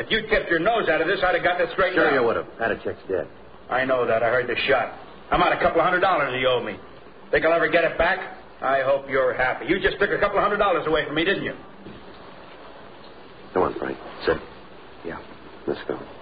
If you tipped your nose out of this, I'd have gotten it straightened out. Sure you would have. Patacheck's dead. I know that. I heard the shot. I'm out $200 he owed me. Think I'll ever get it back? I hope you're happy. You just took $200 away from me, didn't you? Come on, Frank. Sit. Yeah. Let's go.